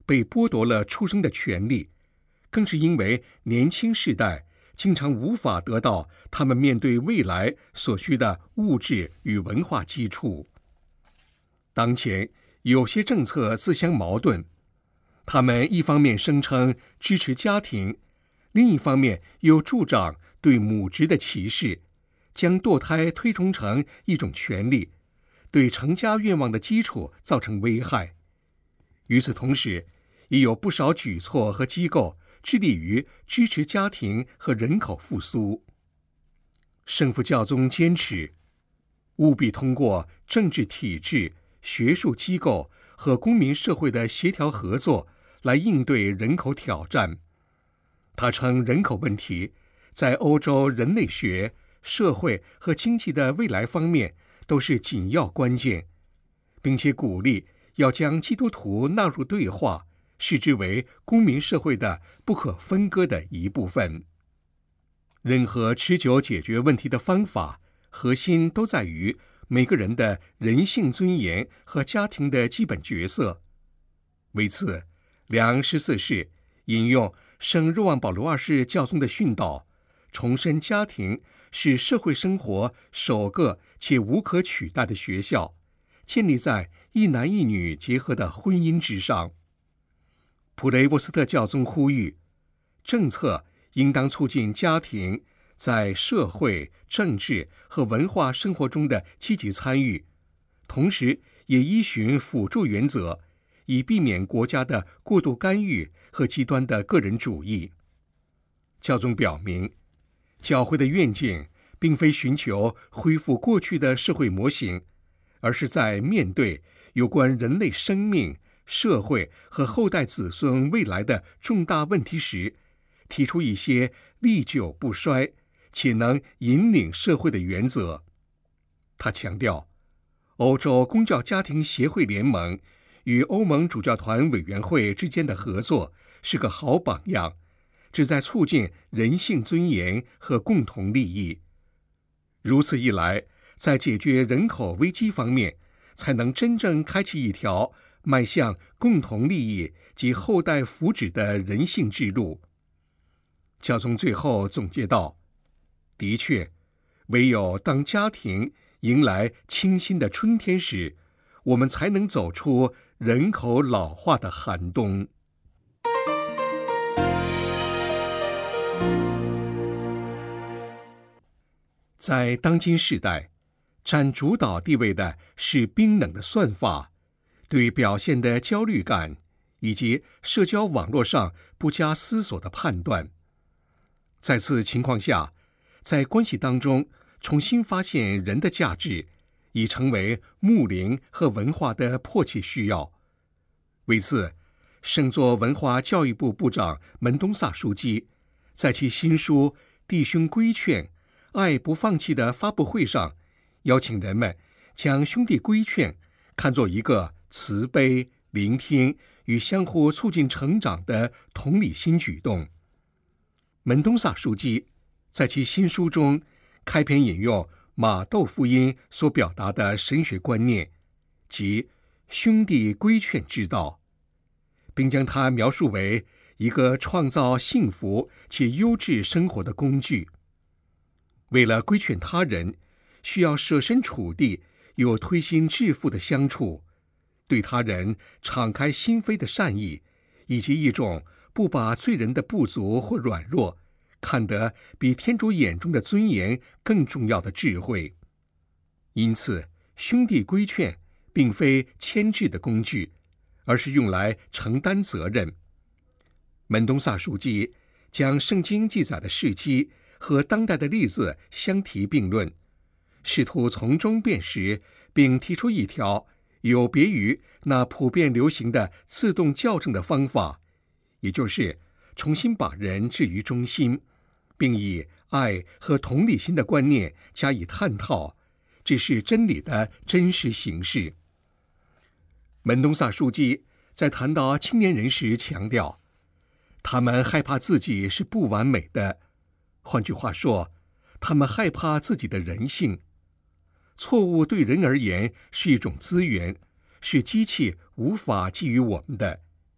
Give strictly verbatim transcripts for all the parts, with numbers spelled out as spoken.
被剥夺了出生的权利，更是因为年轻世代经常无法得到他们面对未来所需的物质与文化基础。当前有些政策自相矛盾，他们一方面声称支持家庭，另一方面又助长对母职的歧视，将堕胎推崇成一种权利，对成家愿望的基础造成危害。与此同时，也有不少举措和机构致力于支持家庭和人口复苏。圣父教宗坚持，务必通过政治体制、学术机构和公民社会的协调合作来应对人口挑战。他称人口问题在欧洲人类学、社会和经济的未来方面都是紧要关键，并且鼓励要将基督徒纳入对话，视之为公民社会的不可分割的一部分。任何持久解决问题的方法，核心都在于每个人的人性尊严和家庭的基本角色。为此，良十四世引用圣若望保罗二世教宗的训导，重申家庭是社会生活首个且无可取代的学校，建立在一男一女结合的婚姻之上。普雷沃斯特教宗呼吁，政策应当促进家庭在社会、政治和文化生活中的积极参与，同时也依循辅助原则，以避免国家的过度干预和极端的个人主义。教宗表明，教会的愿景并非寻求恢复过去的社会模型，而是在面对有关人类生命、社会和后代子孙未来的重大问题时，提出一些历久不衰且能引领社会的原则。他强调，欧洲公教家庭协会联盟与欧盟主教团委员会之间的合作是个好榜样，旨在促进人性尊严和共同利益。如此一来，在解决人口危机方面，才能真正开启一条迈向共同利益及后代福祉的人性之路。教宗最后总结道，的确，唯有当家庭迎来清新的春天时，我们才能走出人口老化的寒冬。在当今世代，占主导地位的是冰冷的算法、对表现的焦虑感，以及社交网络上不加思索的判断。在此情况下，在关系当中重新发现人的价值，已成为牧灵和文化的迫切需要。为此，圣座文化教育部部长门东萨书记在其新书《弟兄规劝：爱不放弃》的发布会上，邀请人们将兄弟规劝看作一个慈悲、聆听与相互促进成长的同理心举动。门东萨书记在其新书中开篇引用马窦福音所表达的神学观念，即兄弟规劝之道，并将它描述为一个创造幸福且优质生活的工具。为了规劝他人，需要设身处地有推心置腹的相处，对他人敞开心扉的善意，以及一种不把罪人的不足或软弱看得比天主眼中的尊严更重要的智慧。因此，兄弟规劝并非牵制的工具，而是用来承担责任。门东萨书记将圣经记载的事迹和当代的例子相提并论，试图从中辨识，并提出一条有别于那普遍流行的自动校正的方法，也就是重新把人置于中心，并以爱和同理心的观念加以探讨，这是真理的真实形式。门东萨书记在谈到青年人时强调，他们害怕自己是不完美的，换句话说，他们害怕自己的人性。错误对人而言是一种资源，是机器无法给予我们的。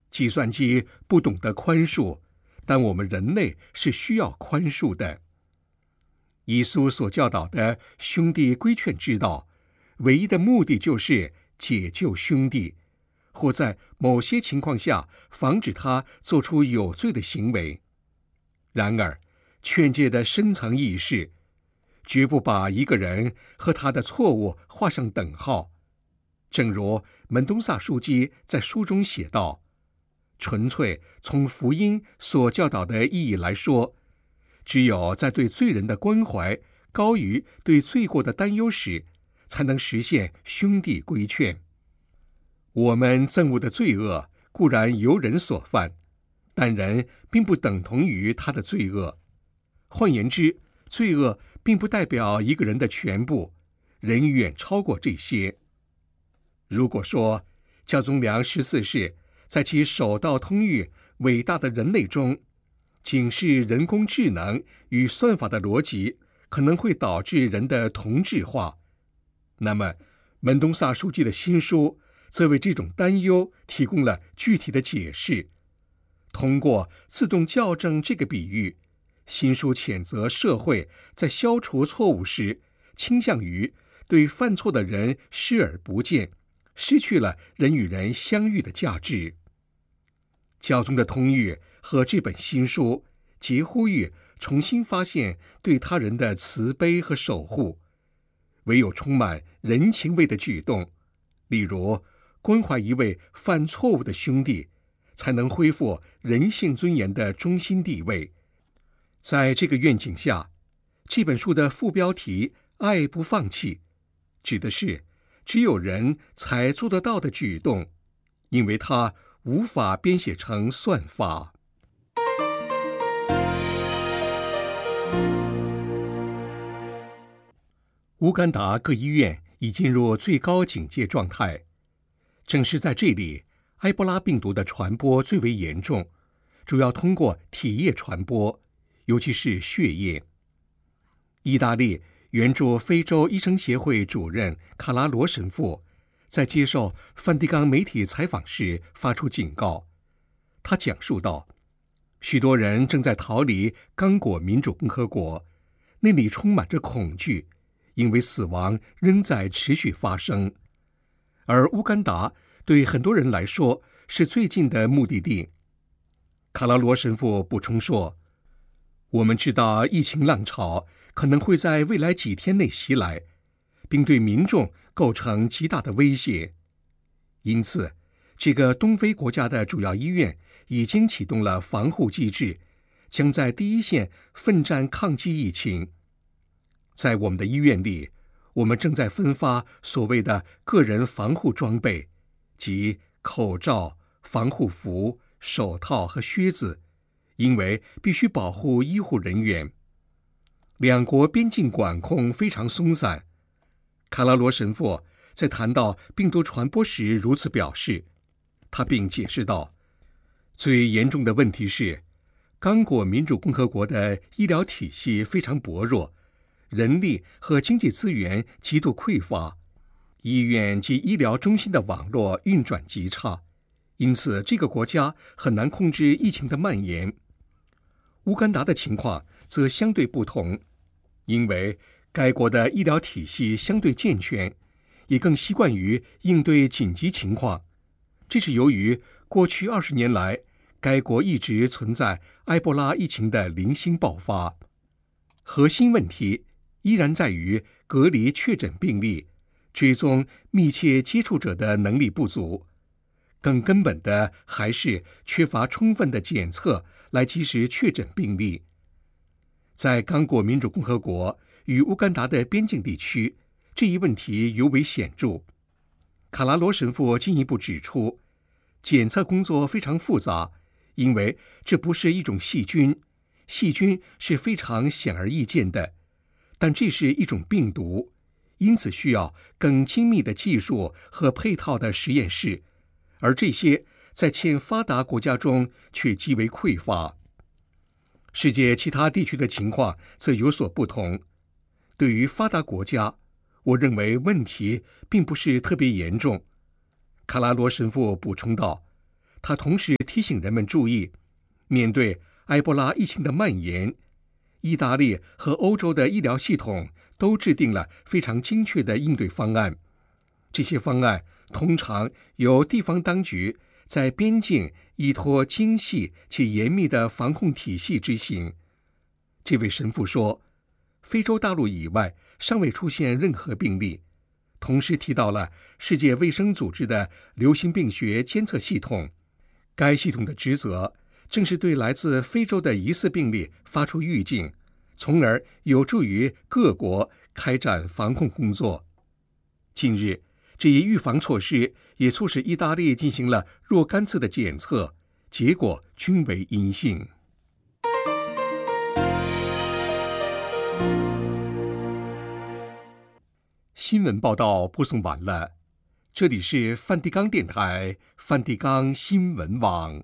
计算机不懂得宽恕，但我们人类是需要宽恕的。耶稣所教导的兄弟规劝之道，唯一的目的就是解救兄弟，或在某些情况下防止他做出有罪的行为。然而，劝诫的深层意义是，绝不把一个人和他的错误画上等号。正如门东萨书记在书中写道，纯粹从福音所教导的意义来说，只有在对罪人的关怀高于对罪过的担忧时，才能实现兄弟规劝。我们憎恶的罪恶固然由人所犯，但人并不等同于他的罪恶。换言之，罪恶并不代表一个人的全部，人远超过这些。如果说教宗良十四世在其手道通谕伟大的人类中，警示人工智能与算法的逻辑可能会导致人的同质化，那么门东萨书记的新书则为这种担忧提供了具体的解释。通过自动校正这个比喻，新书谴责社会在消除错误时倾向于对犯错的人视而不见，失去了人与人相遇的价值。教宗的通谕和这本新书皆呼吁重新发现对他人的慈悲和守护。唯有充满人情味的举动，例如关怀一位犯错误的兄弟，才能恢复人性尊严的中心地位。在这个愿景下，这本书的副标题“爱不放弃”指的是只有人才做得到的举动，因为它无法编写成算法。乌干达各医院已进入最高警戒状态，正是在这里，埃博拉病毒的传播最为严重，主要通过体液传播，尤其是血液。意大利援助非洲医生协会主任卡拉罗神父在接受梵蒂冈媒体采访时发出警告。他讲述道，许多人正在逃离刚果民主共和国，那里充满着恐惧，因为死亡仍在持续发生。而乌干达对很多人来说是最近的目的地。卡拉罗神父补充说，我们知道疫情浪潮可能会在未来几天内袭来，并对民众构成极大的威胁。因此，这个东非国家的主要医院已经启动了防护机制，将在第一线奋战抗击疫情。在我们的医院里，我们正在分发所谓的个人防护装备，即口罩、防护服、手套和靴子，因为必须保护医护人员。两国边境管控非常松散。卡拉罗神父在谈到病毒传播时如此表示，他并解释道，最严重的问题是，刚果民主共和国的医疗体系非常薄弱，人力和经济资源极度匮乏，医院及医疗中心的网络运转极差，因此这个国家很难控制疫情的蔓延。乌干达的情况则相对不同，因为该国的医疗体系相对健全，也更习惯于应对紧急情况。这是由于过去二十年来，该国一直存在埃博拉疫情的零星爆发。核心问题依然在于隔离确诊病例、追踪密切接触者的能力不足。更根本的还是缺乏充分的检测来及时确诊病例。在刚果民主共和国与乌干达的边境地区，这一问题尤为显著。卡拉罗神父进一步指出，检测工作非常复杂，因为这不是一种细菌，细菌是非常显而易见的，但这是一种病毒，因此需要更精密的技术和配套的实验室，而这些在欠发达国家中却极为匮乏。世界其他地区的情况则有所不同。对于发达国家，我认为问题并不是特别严重。卡拉罗神父补充道，他同时提醒人们注意，面对埃博拉疫情的蔓延，意大利和欧洲的医疗系统都制定了非常精确的应对方案。这些方案通常由地方当局在边境依托精细且严密的防控体系执行。这位神父说，非洲大陆以外尚未出现任何病例，同时提到了世界卫生组织的流行病学监测系统。该系统的职责正是对来自非洲的疑似病例发出预警，从而有助于各国开展防控工作。近日，这一预防措施也促使意大利进行了若干次的检测，结果均为阴性。新闻报道播送完了，这里是梵蒂冈电台梵蒂冈新闻网。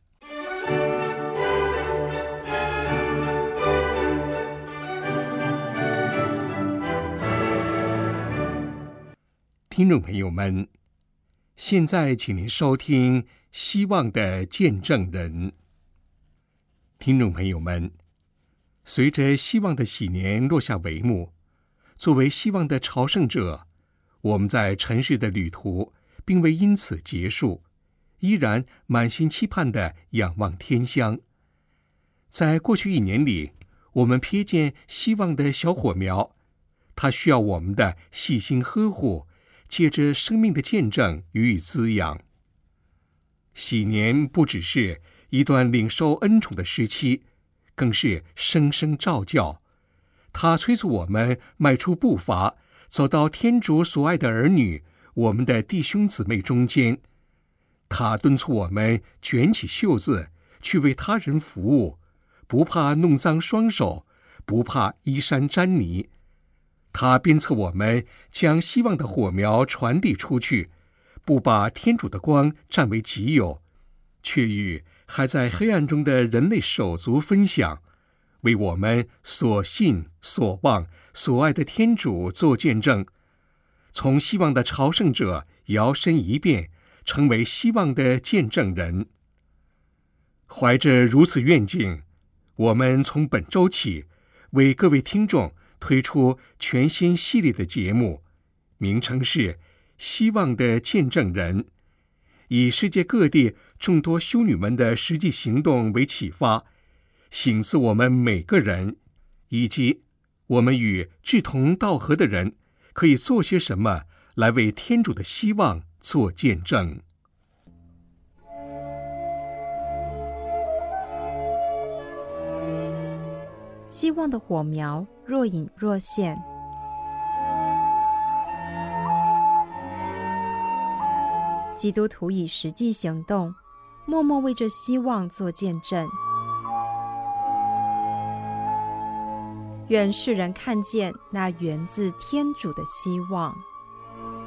听众朋友们，现在请您收听《希望的见证人》。听众朋友们，随着希望的喜年落下帷幕，作为希望的朝圣者，我们在尘世的旅途并未因此结束，依然满心期盼地仰望天乡。在过去一年里，我们瞥见希望的小火苗，它需要我们的细心呵护，借着生命的见证予以滋养。喜年不只是一段领受恩宠的时期，更是声声召教。它催促我们迈出步伐，走到天主所爱的儿女，我们的弟兄姊妹中间。它敦促我们卷起袖子，去为他人服务，不怕弄脏双手，不怕衣衫沾泥。它鞭策我们将希望的火苗传递出去，不把天主的光占为己有，却与还在黑暗中的人类手足分享，为我们所信所望所爱的天主做见证，从希望的朝圣者摇身一变，成为希望的见证人。怀着如此愿景，我们从本周起为各位听众推出全新系列的节目，名称是《希望的见证人》，以世界各地众多修女们的实际行动为启发，省思我们每个人，以及我们与志同道合的人可以做些什么来为天主的希望做见证。 希望的火苗若隐若现，基督徒以实际行动，默默为这希望做见证。愿世人看见那源自天主的希望。